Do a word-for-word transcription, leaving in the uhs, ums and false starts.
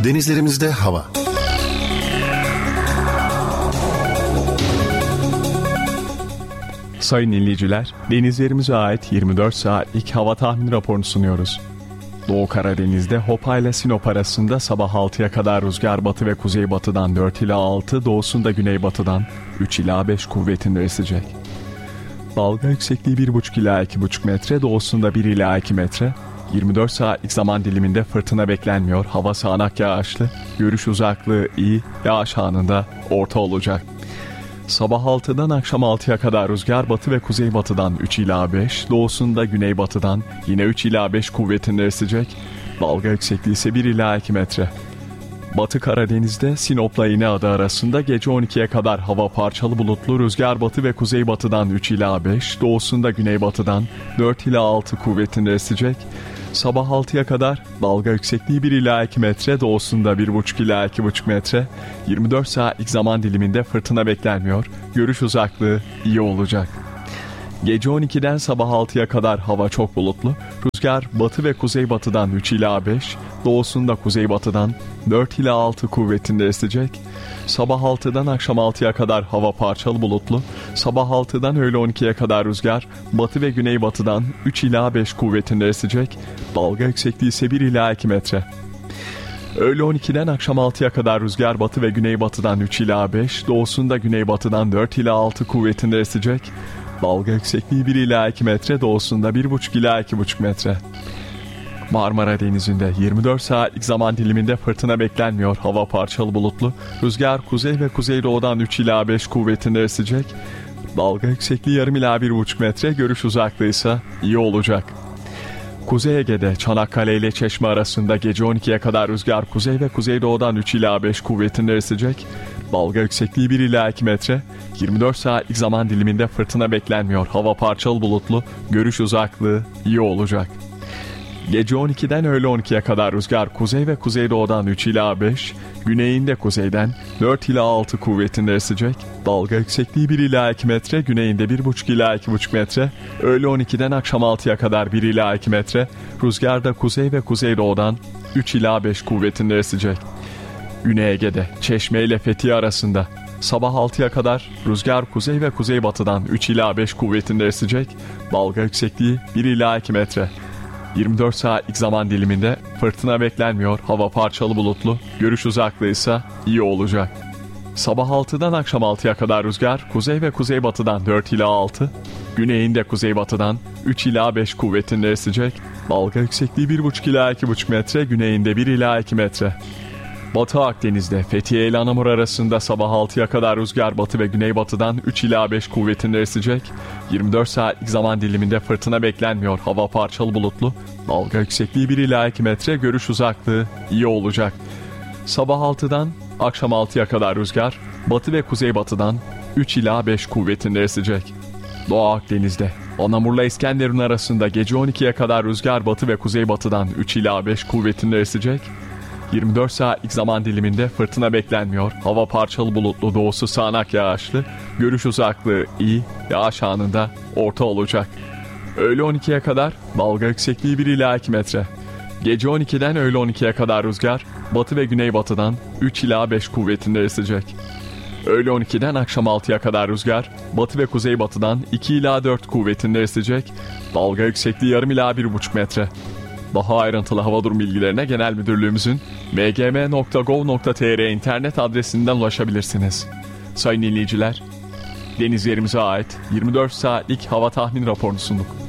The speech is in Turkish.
Denizlerimizde hava. Sayın dinleyiciler, denizlerimize ait yirmi dört saatlik hava tahmin raporunu sunuyoruz. Doğu Karadeniz'de Hopa ile Sinop arasında sabah altıya kadar rüzgar batı ve kuzeybatıdan dört ila altı, doğusunda güneybatıdan üç ila beş kuvvetinde esecek. Dalga yüksekliği bir buçuk ila iki buçuk metre, doğusunda bir ila iki metre. yirmi dört saatlik zaman diliminde fırtına beklenmiyor. Hava sağanak yağışlı, görüş uzaklığı iyi, yağış anında orta olacak. Sabah altıdan akşam altıya kadar rüzgar batı ve kuzeybatıdan üç ila beş, doğusunda güneybatıdan yine üç ila beş kuvvetinde esecek. Dalga yüksekliği ise bir ila iki metre. Batı Karadeniz'de Sinop'la İğneada arasında gece on ikiye kadar hava parçalı bulutlu, rüzgar batı ve kuzeybatıdan üç ila beş, doğusunda güneybatıdan dört ila altı kuvvetinde esecek. Sabah altıya kadar dalga yüksekliği bir ila iki metre, doğusunda bir buçuk ila iki buçuk metre. yirmi dört saatlik zaman diliminde fırtına beklenmiyor. Görüş uzaklığı iyi olacak. Gece on ikiden sabah altıya kadar hava çok bulutlu. Rüzgar batı ve kuzeybatıdan üç ila beş, doğusunda kuzeybatıdan dört ila altı kuvvetinde esecek. Sabah altıdan akşam altıya kadar hava parçalı bulutlu. Sabah altıdan öğle on ikiye kadar rüzgar batı ve güneybatıdan üç ila beş kuvvetinde esecek. Dalga yüksekliği ise bir ila iki metre. Öğle on ikiden akşam altıya kadar rüzgar batı ve güneybatıdan üç ila beş, doğusunda güneybatıdan dört ila altı kuvvetinde esecek. Dalga yüksekliği bir ila iki metre, doğusunda bir buçuk ila iki buçuk metre. Marmara Denizi'nde yirmi dört saatlik zaman diliminde fırtına beklenmiyor. Hava parçalı bulutlu. Rüzgar kuzey ve kuzeydoğudan üç ila beş kuvvetinde esecek. Dalga yüksekliği yarım ila bir buçuk metre, görüş uzaklığı ise iyi olacak. Kuzey Ege'de Çanakkale ile Çeşme arasında gece on ikiye kadar rüzgar kuzey ve kuzeydoğudan üç ila beş kuvvetinde esecek. Dalga yüksekliği bir ila iki metre. yirmi dört saatlik zaman diliminde fırtına beklenmiyor. Hava parçalı bulutlu, görüş uzaklığı iyi olacak. Gece on ikiden öğle on ikiye kadar rüzgar kuzey ve kuzeydoğudan üç ila beş, güneyinde kuzeyden dört ila altı kuvvetinde esecek. Dalga yüksekliği bir ila iki metre, güneyinde bir buçuk ila iki buçuk metre. Öğle on ikiden akşam altıya kadar bir ila iki metre. Rüzgar da kuzey ve kuzeydoğudan üç ila beş kuvvetinde esecek. Güney Ege'de Çeşme ile Fethiye arasında sabah altıya kadar rüzgar kuzey ve kuzeybatıdan üç ila beş kuvvetinde esecek. Dalga yüksekliği bir ila iki metre. yirmi dört saatlik zaman diliminde fırtına beklenmiyor. Hava parçalı bulutlu, görüş uzaklığı ise iyi olacak. Sabah altıdan akşam altıya kadar rüzgar kuzey ve kuzeybatıdan dört ila altı, güneyinde kuzeybatıdan üç ila beş kuvvetinde esecek. Dalga yüksekliği bir buçuk ila iki buçuk metre, güneyinde bir ila iki metre. Batı Akdeniz'de Fethiye ile Anamur arasında sabah altıya kadar rüzgar batı ve güneybatıdan üç ila beş kuvvetinde esecek. yirmi dört saatlik zaman diliminde fırtına beklenmiyor. Hava parçalı bulutlu. Dalga yüksekliği bir ila iki metre, görüş uzaklığı iyi olacak. Sabah altıdan akşam altıya kadar rüzgar batı ve kuzeybatıdan üç ila beş kuvvetinde esecek. Doğu Akdeniz'de Anamur'la İskenderun arasında gece on ikiye kadar rüzgar batı ve kuzeybatıdan üç ila beş kuvvetinde esecek. yirmi dört saatlik zaman diliminde fırtına beklenmiyor. Hava parçalı bulutlu, doğusu sağanak yağışlı. Görüş uzaklığı iyi, yağış anında orta olacak. Öğle on ikiye kadar dalga yüksekliği bir ila iki metre. Gece on ikiden öğle on ikiye kadar rüzgar batı ve güneybatıdan üç ila beş kuvvetinde esecek. Öğle on ikiden akşam altıya kadar rüzgar batı ve kuzeybatıdan iki ila dört kuvvetinde esecek. Dalga yüksekliği yarım ila bir buçuk metre. Daha ayrıntılı hava durum bilgilerine Genel Müdürlüğümüzün m g m nokta gov nokta t r internet adresinden ulaşabilirsiniz. Sayın dinleyiciler, denizlerimize ait yirmi dört saatlik hava tahmin raporunu sunduk.